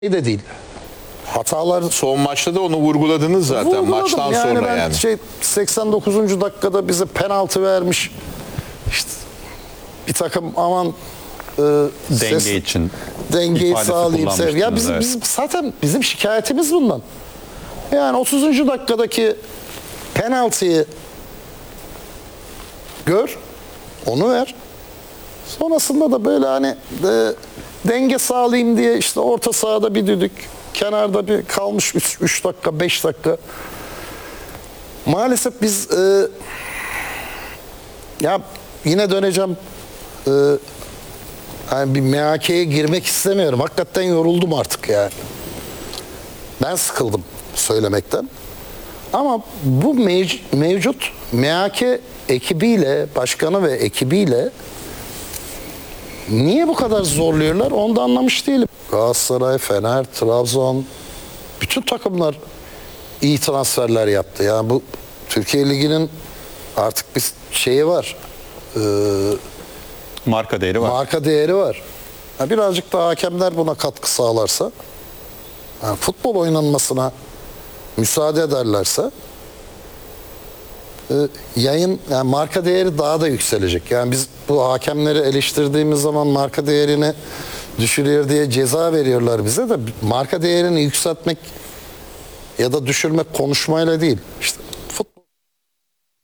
de değil. Hatalar Son maçta da onu vurguladınız zaten vurguladım. maçtan yani sonra ben yani. 89. dakikada bize penaltı vermiş. İşte bir takım aman Denge için dengeyi ifadesi sağlayayım. Ya kullanmıştınız, evet. bizim zaten bizim şikayetimiz bundan. Yani 30. dakikadaki penaltıyı gör, onu ver. Sonrasında da böyle hani denge sağlayayım diye işte orta sahada bir düdük, kenarda bir kalmış 3 dakika, 5 dakika. Maalesef biz ya yine döneceğim, hani bir MHK'ye girmek istemiyorum. Hakikaten yoruldum artık yani. Ben sıkıldım söylemekten. Ama bu mevcut MHK ekibiyle, başkanı ve ekibiyle niye bu kadar zorluyorlar onu da anlamış değilim. Galatasaray, Fener, Trabzon, bütün takımlar iyi transferler yaptı. Yani bu Türkiye Ligi'nin artık bir şeyi var. marka değeri var. Marka değeri var. Yani birazcık da hakemler buna katkı sağlarsa, yani futbol oynanmasına müsaade ederlerse yani marka değeri daha da yükselecek. Yani biz bu hakemleri eleştirdiğimiz zaman marka değerini düşürüyor diye ceza veriyorlar bize de, marka değerini yükseltmek ya da düşürmek konuşmayla değil. İşte